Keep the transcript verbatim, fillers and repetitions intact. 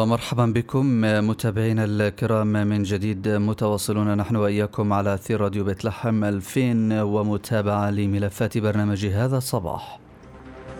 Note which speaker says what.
Speaker 1: ومرحبا بكم متابعينا الكرام من جديد، متواصلون نحن وإياكم على أثير راديو بيت لحم ألفين ومتابعة لملفات برنامج هذا الصباح.